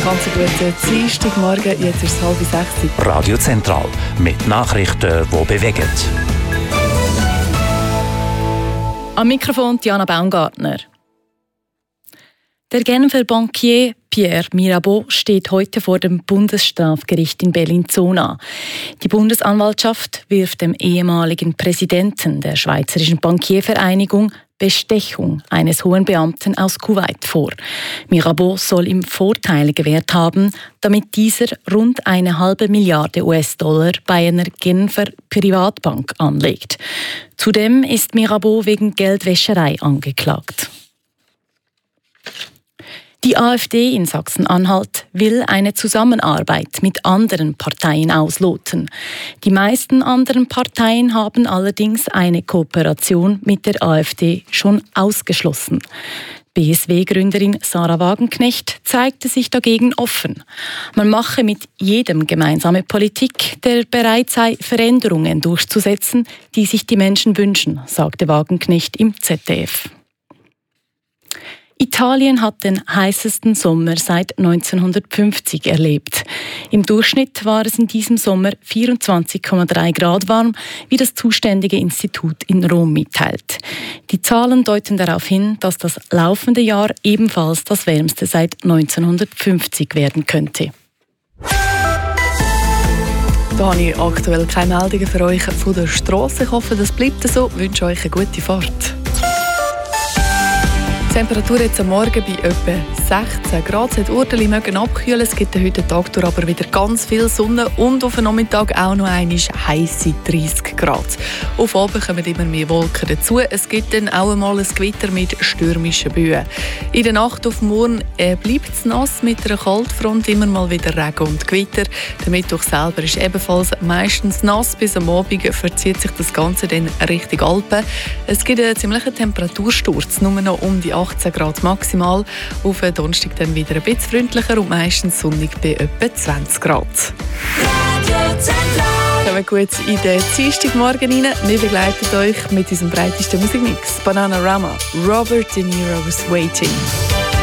Ganz guten Dienstagmorgen, jetzt ist es 5:30. Radio Zentral mit Nachrichten, die bewegen. Am Mikrofon Diana Baumgartner. Der Genfer Bankier Pierre Mirabeau steht heute vor dem Bundesstrafgericht in Bellinzona. Die Bundesanwaltschaft wirft dem ehemaligen Präsidenten der Schweizerischen Bankiervereinigung Bestechung eines hohen Beamten aus Kuwait vor. Mirabeau soll ihm Vorteile gewährt haben, damit dieser rund 1,5 Milliarde US-Dollar bei einer Genfer Privatbank anlegt. Zudem ist Mirabeau wegen Geldwäscherei angeklagt. Die AfD in Sachsen-Anhalt will eine Zusammenarbeit mit anderen Parteien ausloten. Die meisten anderen Parteien haben allerdings eine Kooperation mit der AfD schon ausgeschlossen. BSW-Gründerin Sarah Wagenknecht zeigte sich dagegen offen. Man mache mit jedem gemeinsame Politik, der bereit sei, Veränderungen durchzusetzen, die sich die Menschen wünschen, sagte Wagenknecht im ZDF. Italien hat den heißesten Sommer seit 1950 erlebt. Im Durchschnitt war es in diesem Sommer 24,3 Grad warm, wie das zuständige Institut in Rom mitteilt. Die Zahlen deuten darauf hin, dass das laufende Jahr ebenfalls das wärmste seit 1950 werden könnte. Da habe ich aktuell keine Meldungen für euch von der Strasse. Ich hoffe, das bleibt so. Ich wünsche euch eine gute Fahrt. Die Temperatur jetzt am Morgen bei etwa 16 Grad. Es hat Urteile mögen abkühlen. Es gibt heute den Tag durch aber wieder ganz viel Sonne und auf den Nachmittag auch noch einmal heisse 30 Grad. Auf Abend kommen immer mehr Wolken dazu. Es gibt dann auch einmal ein Gewitter mit stürmischen Böen. In der Nacht auf morgen bleibt es nass mit einer Kaltfront, immer mal wieder Regen und Gewitter. Der Mittwoch selber ist ebenfalls meistens nass. Bis am Abend verzieht sich das Ganze dann Richtung Alpen. Es gibt einen ziemlichen Temperatursturz, nur noch um die 18 Grad maximal. Auf den Donnerstag dann wieder ein bisschen freundlicher und meistens sonnig bei etwa 20 Grad. Kommen wir gut in den Dienstagmorgen rein. Wir begleiten euch mit unserem breitesten Musikmix. Bananarama, Robert De Niro's Waiting.